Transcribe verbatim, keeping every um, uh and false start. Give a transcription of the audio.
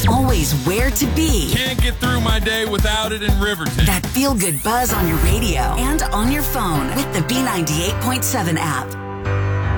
Always where to be. Can't get through my day without it in Riverton. That feel-good buzz on your radio and on your phone with the B ninety-eight point seven app.